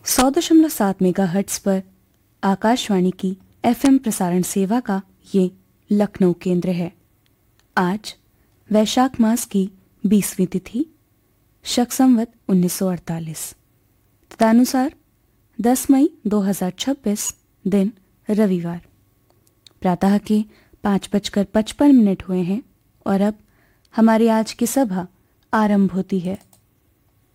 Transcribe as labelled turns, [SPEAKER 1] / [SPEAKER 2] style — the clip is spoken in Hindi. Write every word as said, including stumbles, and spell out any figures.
[SPEAKER 1] सौ दशमलव सात मेगाहर्ट्ज पर आकाशवाणी की एफएम प्रसारण सेवा का ये लखनऊ केंद्र है। आज वैशाख मास की बीसवीं तिथि शक संवत उन्नीस सौ अड़तालीस तदनुसार दस मई दो हजार छब्बीस दिन रविवार। प्रातः के पाँच बजकर पचपन मिनट हुए हैं और अब हमारी आज की सभा आरंभ होती है।